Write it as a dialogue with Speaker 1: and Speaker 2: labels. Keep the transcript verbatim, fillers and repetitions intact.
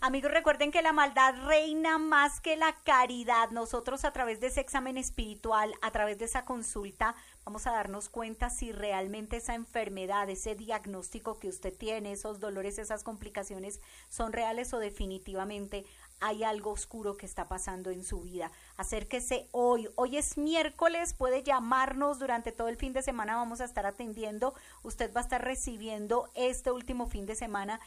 Speaker 1: Amigos, recuerden que la maldad reina más que la caridad. Nosotros a través de ese examen espiritual, a través de esa consulta, vamos a darnos cuenta si realmente esa enfermedad, ese diagnóstico que usted tiene, esos dolores, esas complicaciones son reales o definitivamente hay algo oscuro que está pasando en su vida. Acérquese hoy. Hoy es miércoles, puede llamarnos durante todo el fin de semana, vamos a estar atendiendo. Usted va a estar recibiendo este último fin de semana